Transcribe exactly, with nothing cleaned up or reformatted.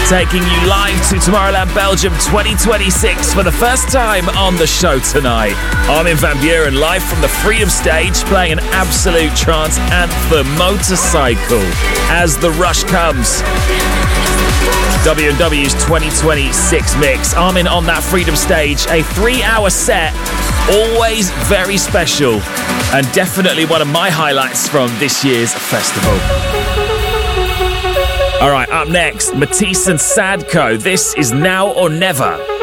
taking you live to Tomorrowland Belgium twenty twenty-six for the first time on the show tonight. Armin van Buuren live from the Freedom Stage, playing an absolute trance anthem, Motorcycle, as the rush comes. W and W's twenty twenty-six mix. Armin on that Freedom Stage, a three-hour set, always very special, and definitely one of my highlights from this year's festival. All right, up next, Matisse and Sadko. This is Now or Never.